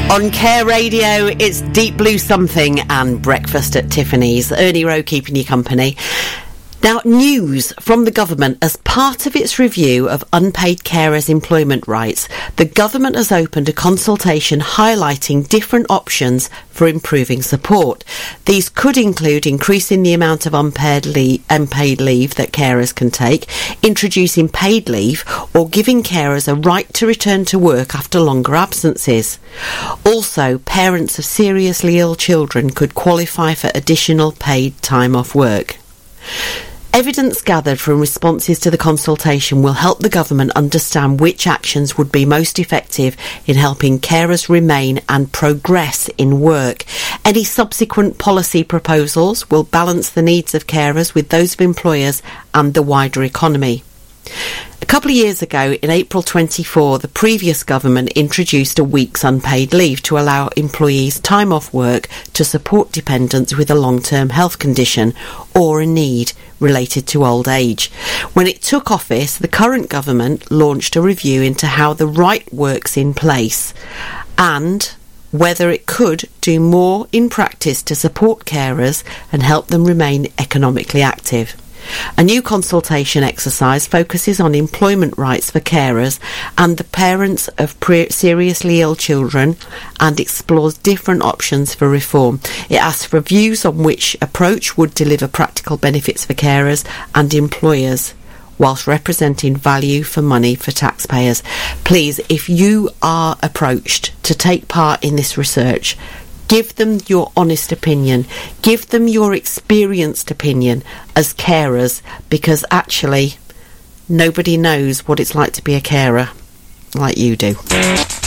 On Care Radio, it's Deep Blue Something and Breakfast at Tiffany's. Ernie Rowe keeping you company. Now, news from the government. As part of its review of unpaid carers' employment rights, the government has opened a consultation highlighting different options for improving support. These could include increasing the amount of unpaid leave that carers can take, introducing paid leave, or giving carers a right to return to work after longer absences. Also, parents of seriously ill children could qualify for additional paid time off work. Evidence gathered from responses to the consultation will help the government understand which actions would be most effective in helping carers remain and progress in work. Any subsequent policy proposals will balance the needs of carers with those of employers and the wider economy. A couple of years ago, in April 24, the previous government introduced a week's unpaid leave to allow employees time off work to support dependents with a long-term health condition or a need related to old age. When it took office, the current government launched a review into how the right works in place and whether it could do more in practice to support carers and help them remain economically active. A new consultation exercise focuses on employment rights for carers and the parents of seriously ill children and explores different options for reform. It asks for views on which approach would deliver practical benefits for carers and employers whilst representing value for money for taxpayers. Please, if you are approached to take part in this research, give them your honest opinion. Give them your experienced opinion as carers, because actually nobody knows what it's like to be a carer like you do.